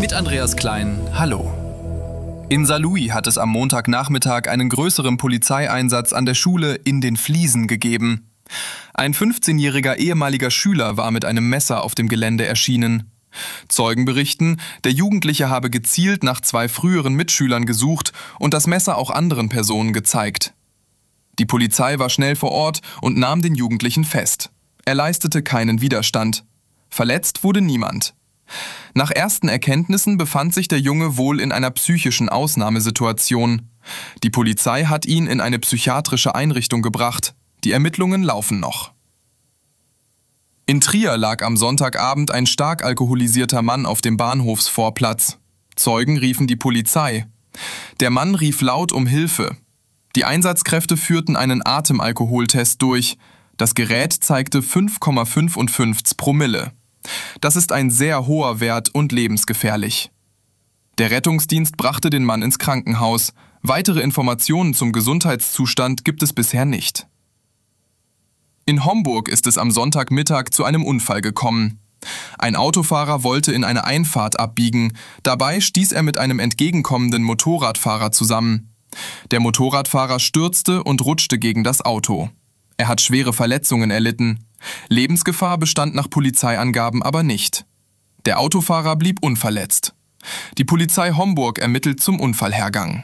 Mit Andreas Klein, hallo. In Saarlouis hat es am Montagnachmittag einen größeren Polizeieinsatz an der Schule in den Fliesen gegeben. Ein 15-jähriger ehemaliger Schüler war mit einem Messer auf dem Gelände erschienen. Zeugen berichten, der Jugendliche habe gezielt nach 2 früheren Mitschülern gesucht und das Messer auch anderen Personen gezeigt. Die Polizei war schnell vor Ort und nahm den Jugendlichen fest. Er leistete keinen Widerstand. Verletzt wurde niemand. Nach ersten Erkenntnissen befand sich der Junge wohl in einer psychischen Ausnahmesituation. Die Polizei hat ihn in eine psychiatrische Einrichtung gebracht. Die Ermittlungen laufen noch. In Trier lag am Sonntagabend ein stark alkoholisierter Mann auf dem Bahnhofsvorplatz. Zeugen riefen die Polizei. Der Mann rief laut um Hilfe. Die Einsatzkräfte führten einen Atemalkoholtest durch. Das Gerät zeigte 5,55 Promille. Das ist ein sehr hoher Wert und lebensgefährlich. Der Rettungsdienst brachte den Mann ins Krankenhaus. Weitere Informationen zum Gesundheitszustand gibt es bisher nicht. In Homburg ist es am Sonntagmittag zu einem Unfall gekommen. Ein Autofahrer wollte in eine Einfahrt abbiegen. Dabei stieß er mit einem entgegenkommenden Motorradfahrer zusammen. Der Motorradfahrer stürzte und rutschte gegen das Auto. Er hat schwere Verletzungen erlitten. Lebensgefahr bestand nach Polizeiangaben aber nicht. Der Autofahrer blieb unverletzt. Die Polizei Homburg ermittelt zum Unfallhergang.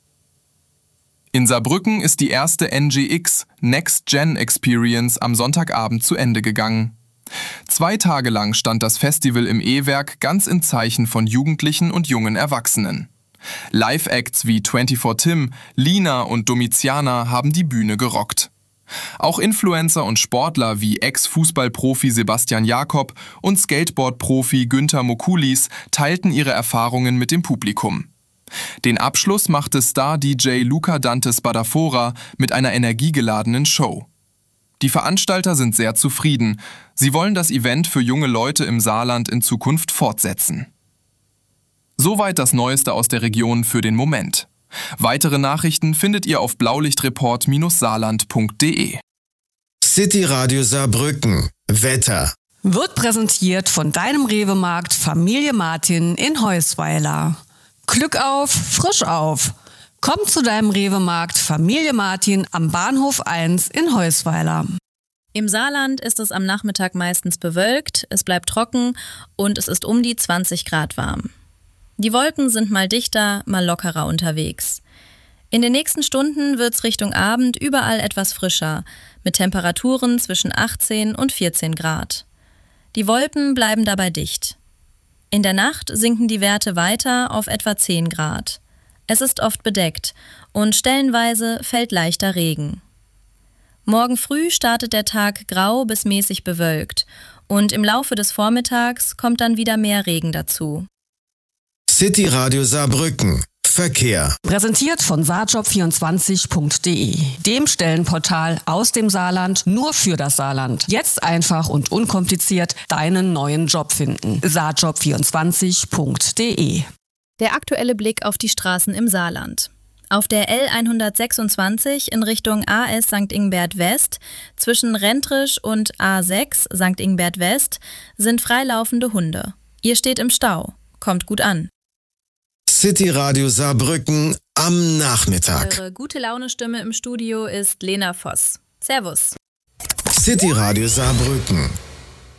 In Saarbrücken ist die erste NGX Next Gen Experience am Sonntagabend zu Ende gegangen. 2 Tage lang stand das Festival im E-Werk ganz im Zeichen von Jugendlichen und jungen Erwachsenen. Live-Acts wie 24 Tim, Lina und Domiziana haben die Bühne gerockt. Auch Influencer und Sportler wie Ex-Fußballprofi Sebastian Jakob und Skateboard-Profi Günther Mokulis teilten ihre Erfahrungen mit dem Publikum. Den Abschluss machte Star-DJ Luca Dante Spadafora mit einer energiegeladenen Show. Die Veranstalter sind sehr zufrieden. Sie wollen das Event für junge Leute im Saarland in Zukunft fortsetzen. Soweit das Neueste aus der Region für den Moment. Weitere Nachrichten findet ihr auf blaulichtreport-saarland.de. City Radio Saarbrücken. Wetter. Wird präsentiert von deinem Rewe-Markt Familie Martin in Heusweiler. Glück auf, frisch auf. Komm zu deinem Rewe-Markt Familie Martin am Bahnhof 1 in Heusweiler. Im Saarland ist es am Nachmittag meistens bewölkt, es bleibt trocken und es ist um die 20 Grad warm. Die Wolken sind mal dichter, mal lockerer unterwegs. In den nächsten Stunden wird's Richtung Abend überall etwas frischer, mit Temperaturen zwischen 18 und 14 Grad. Die Wolken bleiben dabei dicht. In der Nacht sinken die Werte weiter auf etwa 10 Grad. Es ist oft bedeckt und stellenweise fällt leichter Regen. Morgen früh startet der Tag grau bis mäßig bewölkt und im Laufe des Vormittags kommt dann wieder mehr Regen dazu. City Radio Saarbrücken. Verkehr. Präsentiert von saarjob24.de, dem Stellenportal aus dem Saarland nur für das Saarland. Jetzt einfach und unkompliziert deinen neuen Job finden. saarjob24.de. Der aktuelle Blick auf die Straßen im Saarland. Auf der L126 in Richtung AS St. Ingbert West zwischen Rentrisch und A6 St. Ingbert West sind freilaufende Hunde. Ihr steht im Stau. Kommt gut an. City Radio Saarbrücken am Nachmittag. Eure gute Laune-Stimme im Studio ist Lena Voss. Servus. City Radio Saarbrücken.